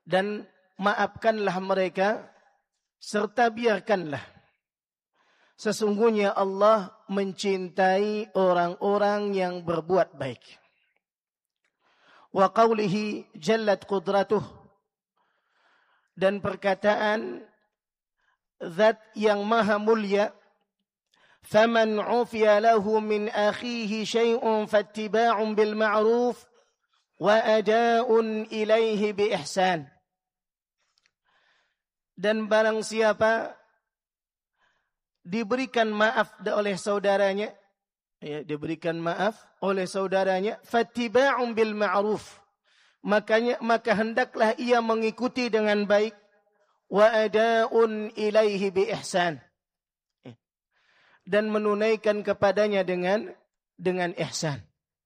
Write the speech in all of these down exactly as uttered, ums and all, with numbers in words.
dan maafkanlah mereka serta biarkanlah. Sesungguhnya Allah mencintai orang-orang yang berbuat baik. Wa qawlihi jallat qudratuh, dan perkataan Zat yang maha mulia, faman ufiya lahu min akhihi syai'un fattiba'un bil ma'ruf wa ada'un ilaihi bi ihsan. Dan barang siapa diberikan maaf oleh saudaranya, ya, diberikan maaf oleh saudaranya, fattiba'un bil ma'ruf, makanya maka hendaklah ia mengikuti dengan baik, wa ada'un ilaihi bi ihsan, dan menunaikan kepadanya dengan dengan ihsan.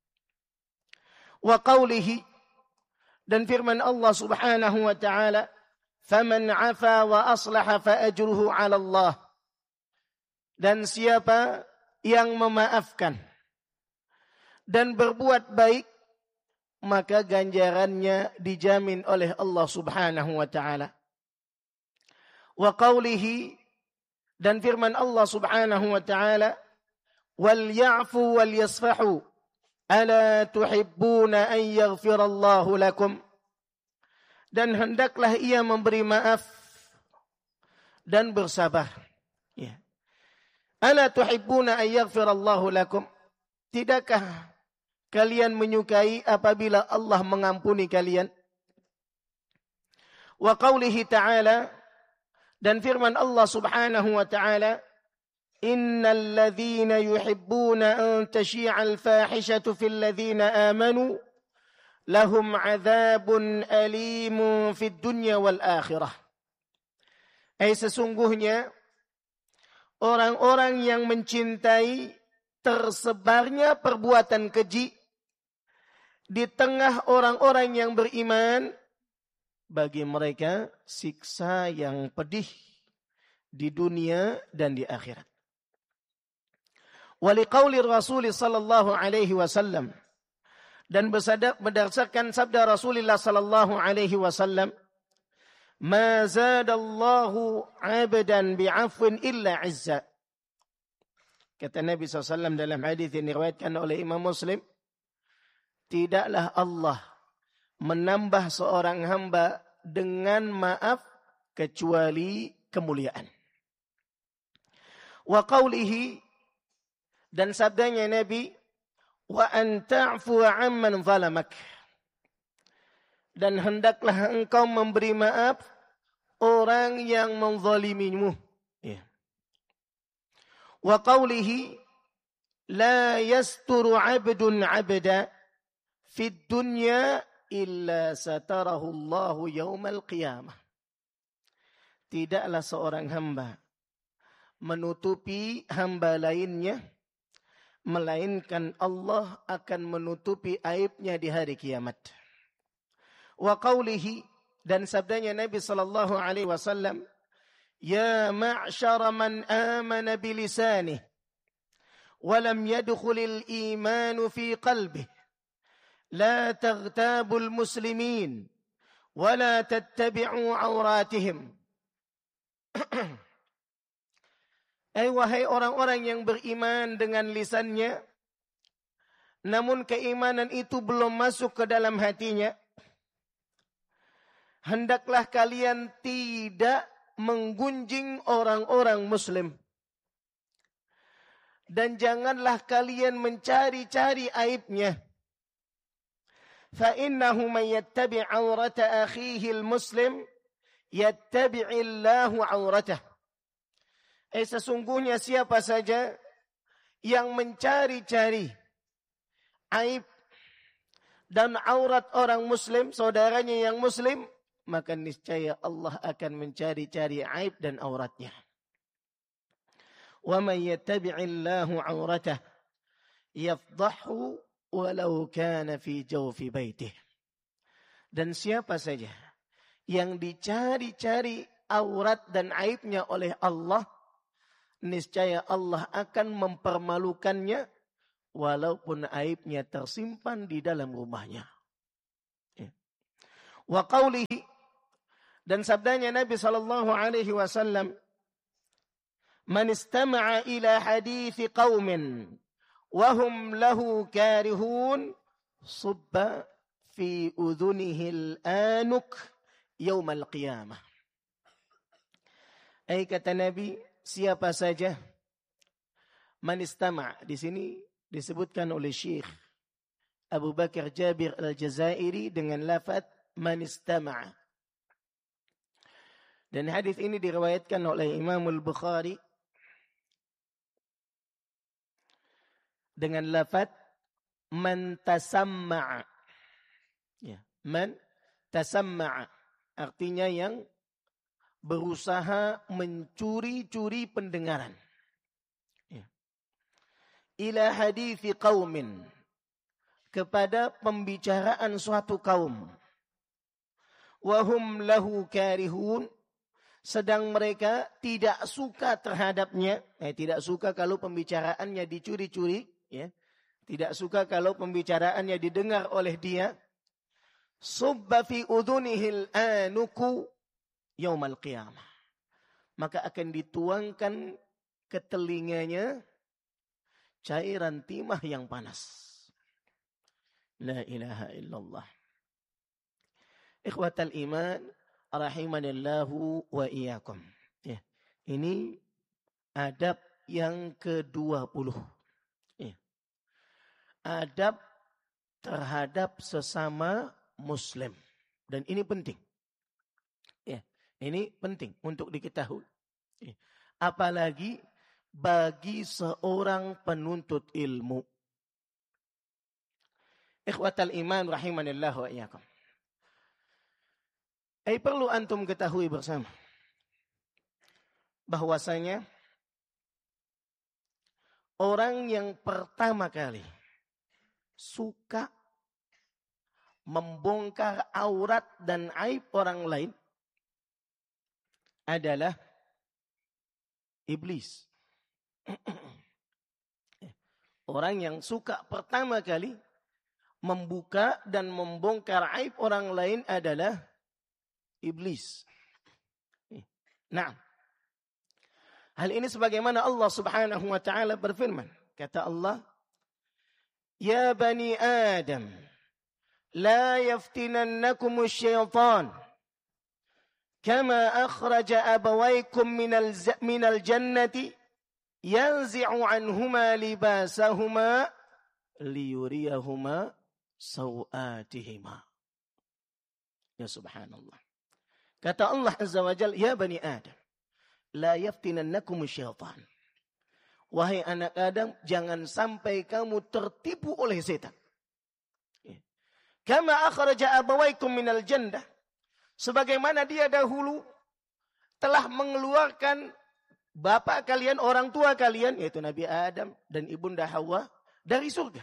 Wa qawlihi, dan firman Allah Subhanahu wa ta'ala, faman 'afa wa aslaha fa ajruhu 'ala Allah. Dan siapa yang memaafkan dan berbuat baik, maka ganjarannya dijamin oleh Allah Subhanahu wa ta'ala. Wa qawlihi, dan firman Allah Subhanahu wa ta'ala, wal ya'fu wal yasfahu ala tuhibbuna an yaghfirallahu lakum. Dan hendaklah ia memberi maaf dan bersabar. Ya. Ala tuhibbuna an yaghfirallahu lakum. Tidakkah kalian menyukai apabila Allah mengampuni kalian? Wa qawlihi ta'ala, dan firman Allah Subhanahu wa ta'ala, innal ladzina yuhibbuna an tashi'al fahishatu fil ladzina amanu lahum 'adzabun alimun fid dunya wal akhirah. Ay sesungguhnya orang-orang yang mencintai tersebarnya perbuatan keji di tengah orang-orang yang beriman, bagi mereka siksa yang pedih di dunia dan di akhirat. Wa liqauli Rasul sallallahu alaihi wasallam, dan berdasarkan sabda Rasulullah sallallahu alaihi wasallam, ma zadallahu 'abdan bi'afwin illa 'izza. Kata Nabi sallallahu alaihi wasallam dalam hadis yang diriwayatkan oleh Imam Muslim, tidaklah Allah menambah seorang hamba dengan maaf kecuali kemuliaan. Wa qawlihi, dan sabdanya Nabi, wa an ta'fu 'amman zalamak, dan hendaklah engkau memberi maaf orang yang menzalimimu. Ya. Wa qawlihi, la yasturu 'abdun 'abda fid dunya illa satarahu Allahu yaumal qiyamah. Tidaklah seorang hamba menutupi hamba lainnya, melainkan Allah akan menutupi aibnya di hari kiamat. Wa qawlihi, dan sabdanya Nabi sallallahu alaihi wasallam, ya ma'syara man amana bilisanihi wa lam yadkhulil imanu fi qalbihi لا تغتابوا المسلمين ولا تتبعوا عوراتهم. Ay wahai orang-orang yang beriman dengan lisannya, namun keimanan itu belum masuk ke dalam hatinya, hendaklah kalian tidak menggunjing orang-orang muslim, dan janganlah kalian mencari-cari aibnya. فَإِنَّهُ مَنْ يَتَّبِعْ عَوْرَةَ أَخِيهِ الْمُسْلِمِ يَتَّبِعِ اللَّهُ عَوْرَتَهُ. Eh sesungguhnya siapa saja yang mencari-cari aib dan aurat orang muslim, saudaranya yang muslim, maka niscaya Allah akan mencari-cari aib dan auratnya. وَمَنْ يَتَّبِعِ اللَّهُ عَوْرَتَهُ يَفْضَحُ walau kana fi jawfi baitih. Dan siapa saja yang dicari-cari aurat dan aibnya oleh Allah, niscaya Allah akan mempermalukannya walaupun aibnya tersimpan di dalam rumahnya. Wa qawlihi, Dan sabdanya Nabi sallallahu alaihi wasallam, "Man istama'a ila hadithi qaumin wa hum lahu karihun, subba fi udhunihi al-anuk yaumal qiyamah." Ai kata Nabi, siapa saja man istama', di sini disebutkan oleh Syekh Abu Bakar Jabir Al-Jazairi dengan lafaz man istama'. Dan hadis ini diriwayatkan oleh Imam Al-Bukhari dengan lafaz man tasamma'a. Ya, man tasamma'a artinya yang berusaha mencuri-curi pendengaran. Ya. Ila hadithi qaumin, kepada pembicaraan suatu kaum. Wahum lahu karihun, sedang mereka tidak suka terhadapnya, eh, tidak suka kalau pembicaraannya dicuri-curi, ya. Tidak suka kalau pembicaraannya didengar oleh dia. Subba fi udhunihil anuku yaumal qiyamah. Maka akan dituangkan ke telinganya cairan timah yang panas. La ilaha illallah. Ikhwatal iman, rahimanillahu wa iyyakum. Ya. Ini adab yang kedua puluh. Ya. Adab terhadap sesama muslim. Dan ini penting. Ya. Ini penting untuk diketahui. Ya. Apalagi bagi seorang penuntut ilmu. Ikhwatal iman rahimanillahu wa iyyakum. Eh, perlu antum ketahui bersama bahwasanya orang yang pertama kali suka membongkar aurat dan aib orang lain adalah iblis. Orang yang suka pertama kali membuka dan membongkar aib orang lain adalah iblis. Nah, hal ini sebagaimana Allah Subhanahu wa taala berfirman, kata Allah, "Ya bani Adam, la yaftinannakum asy-syaitan kama akhraja abawaykum minal minal jannati yanzi'u anhuma libasahuma liyuriyahuma sawatihima." Ya subhanallah. Kata Allah Azza wa Jalla, "Ya bani Adam, la yaftinannakum syaitan." Wahai anak Adam, jangan sampai kamu tertipu oleh setan. Kama akhraja abawaykum minal jannah. Sebagaimana dia dahulu telah mengeluarkan bapak kalian, orang tua kalian, yaitu Nabi Adam dan ibunda Hawa, dari surga.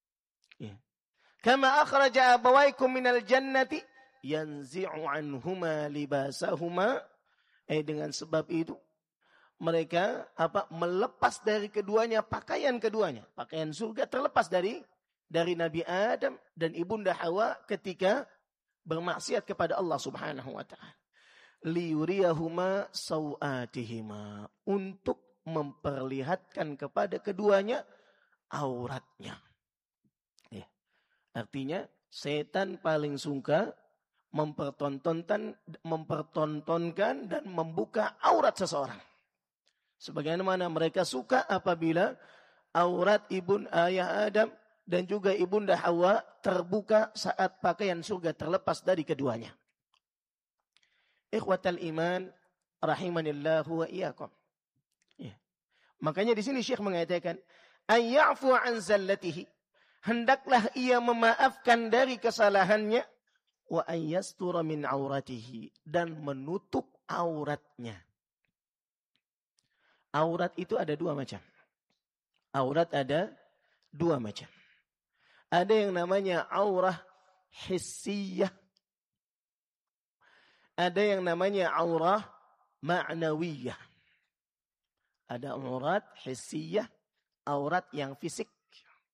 Kama akhraja abawaykum minal jannati yanzi'u anhuma libasahuma. Eh dengan sebab itu mereka apa melepas dari keduanya pakaian keduanya. Pakaian surga terlepas dari dari Nabi Adam dan ibunda Hawa ketika bermaksiat kepada Allah Subhanahu wa taala. Liyuriyahuma sawatihima, untuk memperlihatkan kepada keduanya auratnya. Ya. Artinya setan paling suka mempertontonkan mempertontonkan dan membuka aurat seseorang. Sebagaimana mereka suka apabila aurat ibun ayah Adam dan juga ibunda Hawa terbuka saat pakaian surga terlepas dari keduanya. Ikhwatal iman rahimanillahu wa iyyakum. Ya. Makanya di sini Syekh mengatakan ayyafu an zallatihi, hendaklah ia memaafkan dari kesalahannya, wa ayyastura min auratihi, dan menutup auratnya. Aurat itu ada dua macam. Aurat ada dua macam. Ada yang namanya aurah hissiyah. Ada yang namanya aurah ma'nawiyah. Ada aurat hissiyah, aurat yang fisik.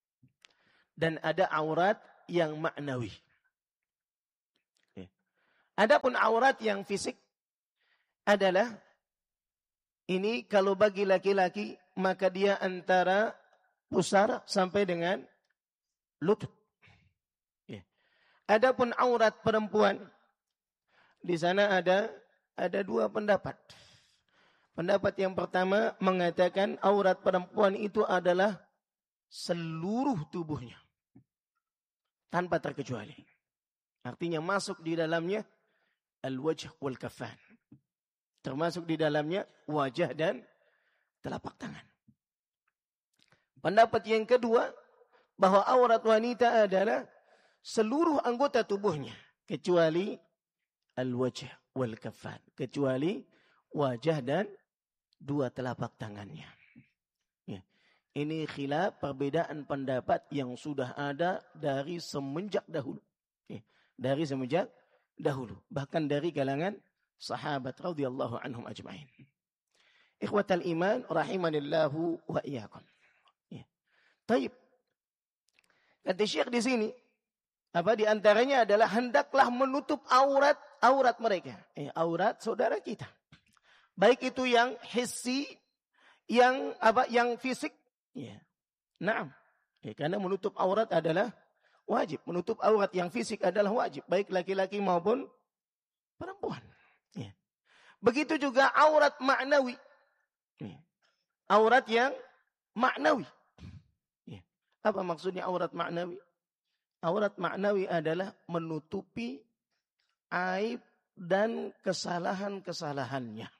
Dan ada aurat yang ma'nawi. Adapun aurat yang fisik adalah ini kalau bagi laki-laki maka dia antara pusar sampai dengan lutut. Ya. Adapun aurat perempuan di sana ada ada dua pendapat. Pendapat yang pertama mengatakan aurat perempuan itu adalah seluruh tubuhnya tanpa terkecuali. Artinya masuk di dalamnya al-wajh wal kaffan. Termasuk di dalamnya wajah dan telapak tangan. Pendapat yang kedua bahwa aurat wanita adalah seluruh anggota tubuhnya kecuali al-wajh wal kaffan, kecuali wajah dan dua telapak tangannya. Ya. Ini khilaf perbedaan pendapat yang sudah ada dari semenjak dahulu. Ya. Dari semenjak dahulu. Bahkan dari kalangan sahabat radhiyallahu anhum ajma'in. Ikhwatal iman rahimanillahu wa iyyakum. Ya. Taib. Kata Syekh di sini, apa di antaranya adalah hendaklah menutup aurat aurat mereka. Eh, aurat saudara kita. Baik itu yang hissi, yang apa, yang fisik, ya. Naam. Ya, karena menutup aurat adalah wajib. Menutup aurat yang fisik adalah wajib, baik laki-laki maupun perempuan. Ya. Begitu juga aurat maknawi. Ya. Aurat yang maknawi. Ya. Apa maksudnya aurat maknawi? Aurat maknawi adalah menutupi aib dan kesalahan-kesalahannya.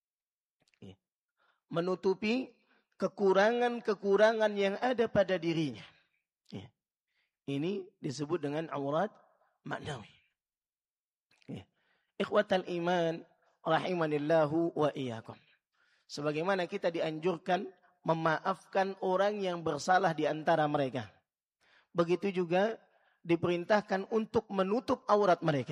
Menutupi kekurangan-kekurangan yang ada pada dirinya. Ya. Ini disebut dengan aurat maknawi. Ya. Ikhwatal iman rahimanillahu wa iyyakum. Sebagaimana kita dianjurkan memaafkan orang yang bersalah di antara mereka. Begitu juga diperintahkan untuk menutup aurat mereka.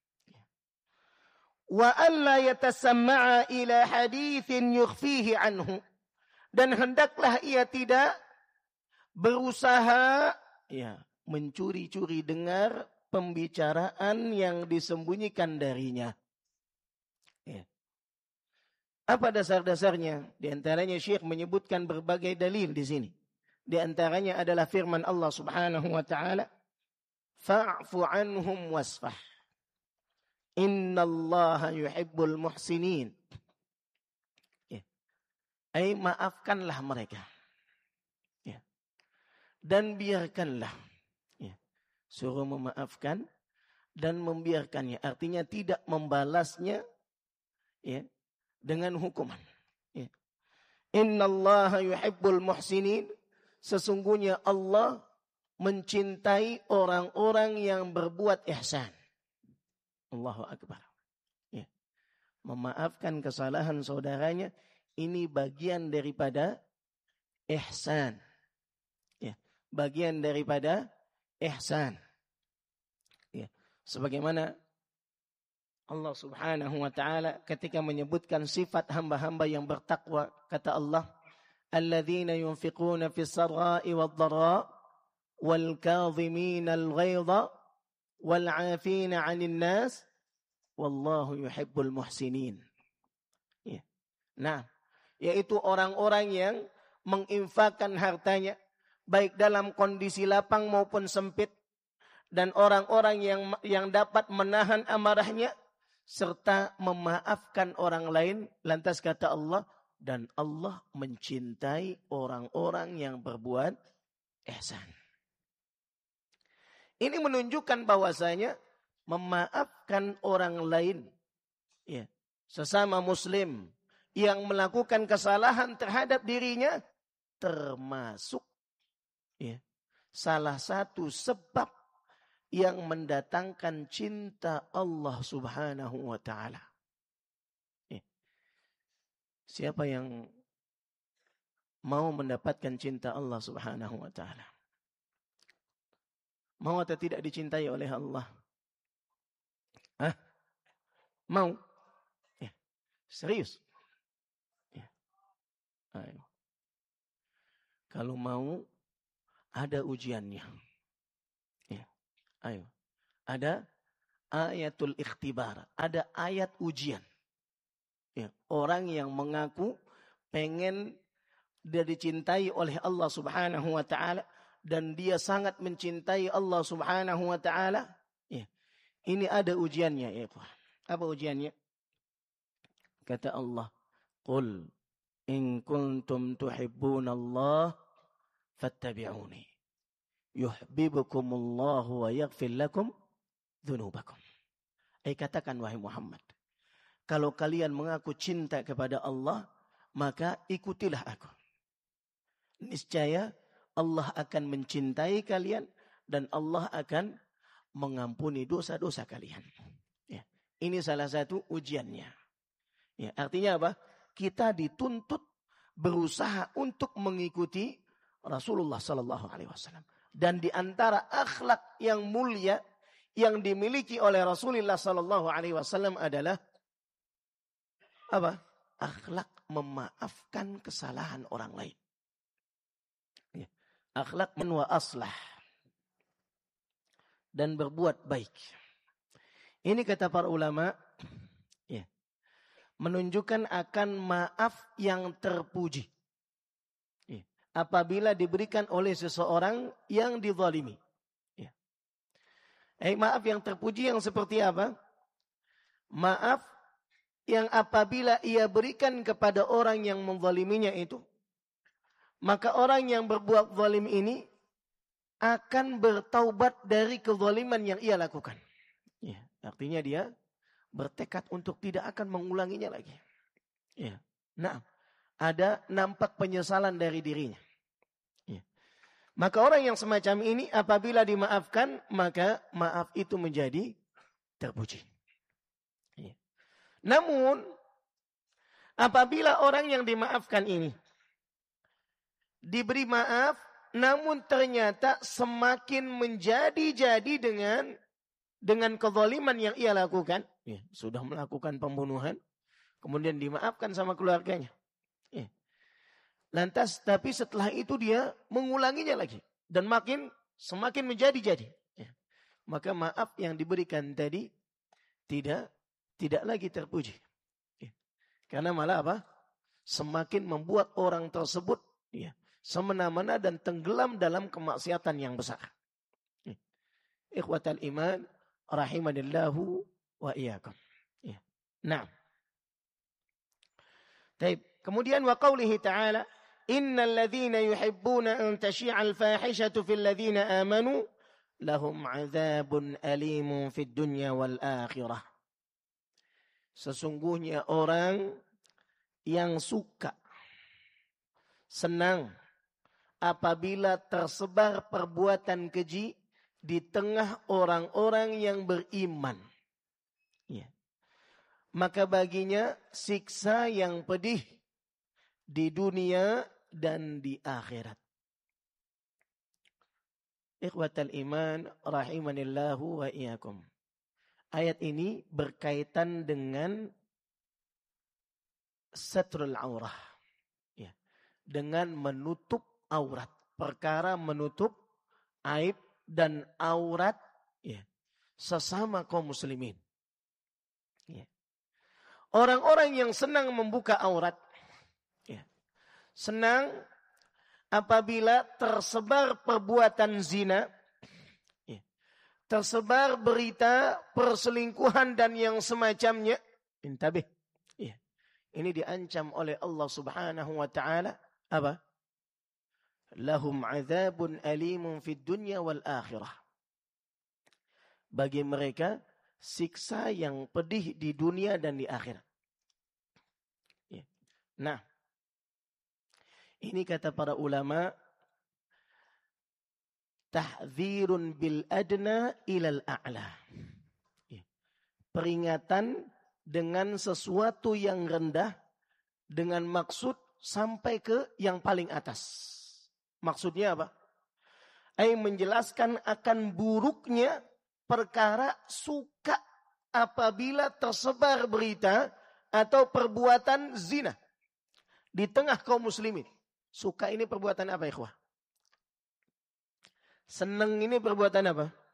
Wa alla yatasamma'a ila haditsin yukhfihi anhu, dan hendaklah ia tidak berusaha ya mencuri-curi dengar pembicaraan yang disembunyikan darinya. Ya. Apa dasar-dasarnya? Di antaranya Syekh menyebutkan berbagai dalil di sini. Di antaranya adalah firman Allah Subhanahu wa taala, "Fa'fu 'anhum wasfah. Innallaha yuhibbul muhsinin." Ya. Ay, maafkanlah mereka. Ya. Dan biarkanlah. Ya. Suruh memaafkan dan membiarkannya. Artinya tidak membalasnya ya, dengan hukuman. Ya. Innallaha yuhibbul muhsinin. Sesungguhnya Allah mencintai orang-orang yang berbuat ihsan. Allahu Akbar. Ya. Memaafkan kesalahan saudaranya ini bagian daripada ihsan. Ya. Bagian daripada ihsan. Ya. Sebagaimana Allah Subhanahu wa taala ketika menyebutkan sifat hamba-hamba yang bertakwa, kata Allah, "Alladzina yunfiquna fis sarra'i wad-dharra wal kadhimina al-ghaidha wal 'afina 'anil nas wallahu yuhibbul muhsinin." Ya. Nah, yaitu orang-orang yang menginfakkan hartanya baik dalam kondisi lapang maupun sempit, dan orang-orang yang yang dapat menahan amarahnya serta memaafkan orang lain. Lantas kata Allah, dan Allah mencintai orang-orang yang berbuat ihsan. Ini menunjukkan bahwasanya memaafkan orang lain, ya, sesama muslim yang melakukan kesalahan terhadap dirinya, termasuk ya, salah satu sebab yang mendatangkan cinta Allah Subhanahu wa taala. Ya. Siapa yang mau mendapatkan cinta Allah Subhanahu wa taala? Mau atau tidak dicintai oleh Allah? Hah? Mau? Ya. Serius? Ya. Ayo. Kalau mau, ada ujiannya. Ya. Ayo. Ada ayatul ikhtibar. Ada ayat ujian. Ya, orang yang mengaku pengen dia dicintai oleh Allah Subhanahu wa taala dan dia sangat mencintai Allah Subhanahu wa taala, ya. Ini ada ujiannya, ya. Apa ujiannya? Kata Allah, "Qul in kuntum tuhibbunallah fattabi'uni yuhibbukumullahu wa yaghfir lakum dzunubakum." Eh, katakan wahai Muhammad, kalau kalian mengaku cinta kepada Allah, maka ikutilah aku. Niscaya Allah akan mencintai kalian dan Allah akan mengampuni dosa-dosa kalian. Ya, ini salah satu ujiannya. Ya, artinya apa? Kita dituntut berusaha untuk mengikuti Rasulullah Sallallahu Alaihi Wasallam. Dan di antara akhlak yang mulia yang dimiliki oleh Rasulullah Sallallahu Alaihi Wasallam adalah apa? Akhlak memaafkan kesalahan orang lain. Ya. Akhlak man wa aslah. Dan berbuat baik. Ini kata para ulama, ya, menunjukkan akan maaf yang terpuji. Ya. Apabila diberikan oleh seseorang yang dizalimi. Ya. Eh, maaf yang terpuji yang seperti apa? Maaf yang apabila ia berikan kepada orang yang menzaliminya itu, maka orang yang berbuat zalim ini akan bertaubat dari kezaliman yang ia lakukan. Ya, artinya dia bertekad untuk tidak akan mengulanginya lagi. Ya. Nah, ada nampak penyesalan dari dirinya. Ya. Maka orang yang semacam ini apabila dimaafkan, maka maaf itu menjadi terpuji. Ya. Namun, apabila orang yang dimaafkan ini diberi maaf, namun ternyata semakin menjadi-jadi dengan dengan kezaliman yang ia lakukan. Ya, sudah melakukan pembunuhan, kemudian dimaafkan sama keluarganya. Ya. Lantas, tapi setelah itu dia mengulanginya lagi. Dan makin semakin menjadi-jadi. Ya. Maka maaf yang diberikan tadi tidak tidak lagi terpuji. Ya. Karena malah apa? Semakin membuat orang tersebut, ya, semena-mena dan tenggelam dalam kemaksiatan yang besar. Ikhwatal iman, rahimanillahu wa iyyakum. Ya. Nah. Baik. Kemudian wa qaulihi ta'ala, innal ladzina yuhibbuna an tashi'al fahishatu fil ladzina amanu lahum 'adzabun alimun fid dunya wal akhirah. Sesungguhnya orang yang suka, senang apabila tersebar perbuatan keji di tengah orang-orang yang beriman. Ya. Maka baginya siksa yang pedih di dunia dan di akhirat. Ikhwatal iman, rahimanillahu wa iyyakum. Ayat ini berkaitan dengan satrul aurah. Ya. Dengan menutup aurat, perkara menutup aib dan aurat, ya, sesama kaum muslimin. Ya. Orang-orang yang senang membuka aurat, ya, senang apabila tersebar perbuatan zina, ya, tersebar berita perselingkuhan dan yang semacamnya, intabih, ya, ini diancam oleh Allah Subhanahu wa taala apa? Lahum 'adzabun alimun fid dunya wal akhirah. Bagi mereka siksa yang pedih di dunia dan di akhirat. Ya. Nah, ini kata para ulama, tahdzirun bil adna ilal a'la. Ya. Peringatan dengan sesuatu yang rendah dengan maksud sampai ke yang paling atas. Maksudnya apa? Ai menjelaskan akan buruknya perkara suka apabila tersebar berita atau perbuatan zina di tengah kaum muslimin. Suka ini perbuatan apa, ikhwah? Senang ini perbuatan apa?